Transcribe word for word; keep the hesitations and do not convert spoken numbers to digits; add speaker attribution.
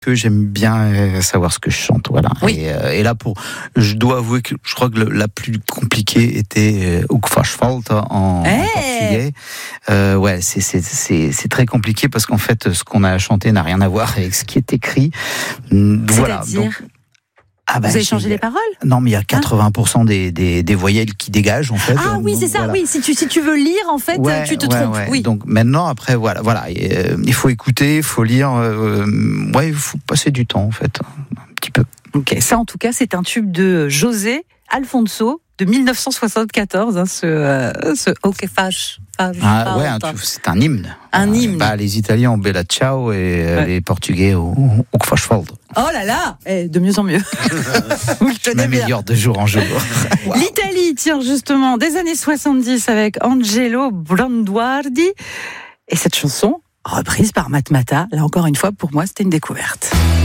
Speaker 1: que j'aime bien savoir ce que je chante, voilà.
Speaker 2: Oui.
Speaker 1: Et, euh, et là, pour, je dois avouer que je crois que le, la plus compliquée était O que faz falta en,
Speaker 2: hey.
Speaker 1: en portugais. Euh, ouais, c'est, c'est, c'est, c'est très compliqué parce qu'en fait, ce qu'on a chanté n'a rien à voir avec ce qui est écrit. Voilà.
Speaker 2: C'est-à-dire
Speaker 1: donc, ah bah,
Speaker 2: vous avez changé les paroles ?
Speaker 1: Non, mais il y a quatre-vingts pour cent des, des, des voyelles qui dégagent, en fait.
Speaker 2: Ah oui,
Speaker 1: donc,
Speaker 2: c'est ça,
Speaker 1: voilà.
Speaker 2: oui. Si tu, si tu veux lire, en fait,
Speaker 1: ouais,
Speaker 2: tu te
Speaker 1: ouais,
Speaker 2: trompes.
Speaker 1: ouais.
Speaker 2: Oui.
Speaker 1: Donc maintenant, après, voilà, voilà. Et, euh, il faut écouter, il faut lire. Euh, ouais, il faut passer du temps, en fait. Un petit peu.
Speaker 2: Ok, ça, en tout cas, c'est un tube de José Alfonso de dix-neuf cent soixante-quatorze, hein, ce, euh, ce O que faz falta.
Speaker 1: Ah, ouais, un, c'est un hymne.
Speaker 2: Un
Speaker 1: euh,
Speaker 2: hymne.
Speaker 1: Bah, les Italiens ont Bella Ciao et
Speaker 2: ouais.
Speaker 1: les Portugais au O que faz falta.
Speaker 2: Oh là là, eh, de mieux en mieux.
Speaker 1: Je m'améliore de jour en jour.
Speaker 2: Wow. L'Italie, tiens, justement, des années soixante-dix avec Angelo Branduardi. Et cette chanson, reprise par Matmata, là encore une fois, pour moi, c'était une découverte.